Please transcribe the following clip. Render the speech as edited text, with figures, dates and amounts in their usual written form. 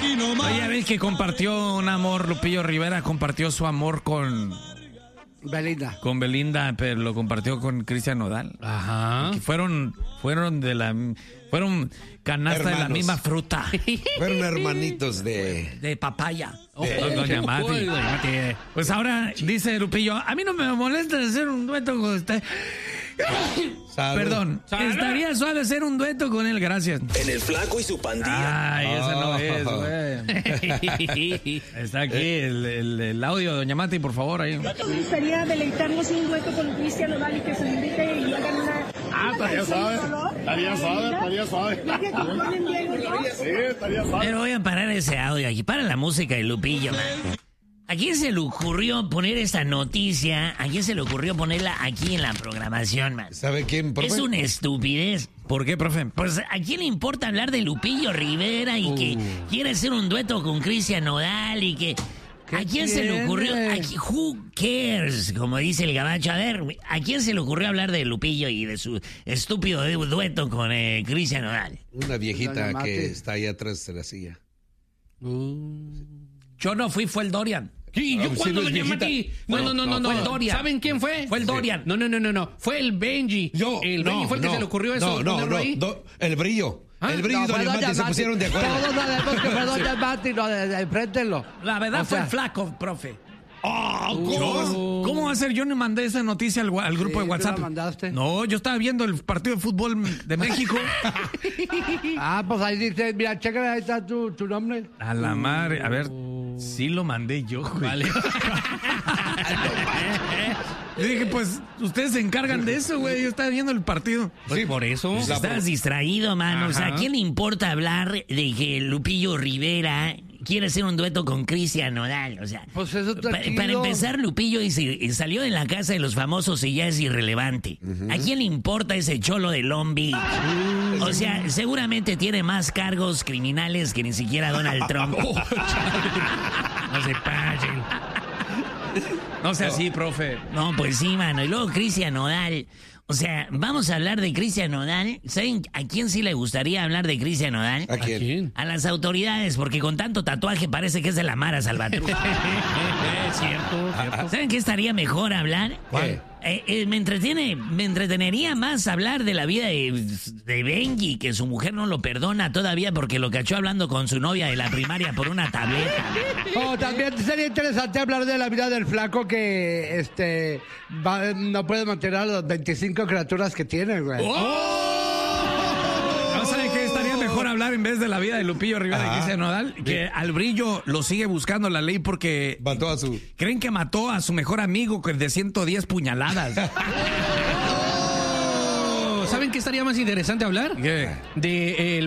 Oye, ves que compartió un amor, Lupillo Rivera compartió su amor con Belinda. Con Belinda, pero lo compartió con Cristian Nodal. Ajá. Que fueron canasta de la misma fruta. Fueron hermanitos de papaya. Doña Mati. Pues ahora dice Lupillo, a mí no me molesta hacer un dueto con usted. Salud. Perdón, estaría suave hacer un dueto con él, gracias. En El Flaco y su pandilla. Ay, esa no es, güey. Está aquí el audio de Doña Mati, por favor, ahí. Me gustaría deleitarnos un dueto con Cristian Nodal y que se invite y hagan una... estaría suave. Sí, estaría suave. Pero voy a parar ese audio aquí. Para la música de Lupillo, man. ¿A quién se le ocurrió poner esta noticia? ¿A quién se le ocurrió ponerla aquí en la programación, man? ¿Sabe quién? Es una estupidez. ¿Por qué, profe? Pues, ¿a quién le importa hablar de Lupillo Rivera y que quiere hacer un dueto con Cristian Nodal y que... ¿A quién se le ocurrió? Who cares? Como dice el gabacho. A ver, ¿a quién se le ocurrió hablar de Lupillo y de su estúpido dueto con Cristian Nodal? Una viejita que está ahí atrás de la silla. Yo no fui, fue el Dorian. Sí, yo cuando lo llamé a ti. No. Fue el Dorian. ¿Saben quién fue? Fue el Dorian. No. Fue el Benji. Benji fue el que se le ocurrió eso. El Brillo. El Brillo y Doña Mati se pusieron de acuerdo. Todos sabemos que fue Doña Mati, enfréntenlo. La verdad fue el Flaco, profe. ¿Cómo va a ser? Yo no mandé esa noticia al grupo de WhatsApp. ¿Tú la mandaste? No, yo estaba viendo el partido de fútbol de México. Pues ahí dice, mira, chécale, ahí está tu nombre. A la madre, a ver, sí lo mandé yo, güey. Vale. Yo dije, pues, ustedes se encargan de eso, güey. Yo estaba viendo el partido. Sí, por eso. Estás distraído, mano. O sea, ¿a quién le importa hablar de que Lupillo Rivera quiere hacer un dueto con Cristian Nodal? O sea, pues eso para empezar, Lupillo salió de la casa de los famosos y ya es irrelevante. ¿A quién le importa ese cholo de Long Beach? O sea, seguramente tiene más cargos criminales que ni siquiera Donald Trump. No se pasen. No sea así, profe. No, pues sí, mano. Y luego Cristian Nodal. O sea, vamos a hablar de Cristian Nodal. ¿Saben a quién sí le gustaría hablar de Cristian Nodal? ¿A quién? A las autoridades, porque con tanto tatuaje parece que es de la Mara Salvatrucha. Cierto. ¿Saben qué estaría mejor hablar? ¿Cuál? Me entretenería más hablar de la vida de Benji, que su mujer no lo perdona todavía porque lo cachó hablando con su novia de la primaria por una tableta. También sería interesante hablar de la vida del Flaco que no puede mantener a las 25 criaturas que tiene, güey. ¿No saben qué estaría mejor hablar en vez de la vida de Lupillo Rivera y Cristian Nodal? Que al Brillo lo sigue buscando la ley porque creen que mató a su mejor amigo de 110 puñaladas. ¿Saben qué estaría más interesante hablar? ¿Qué? De el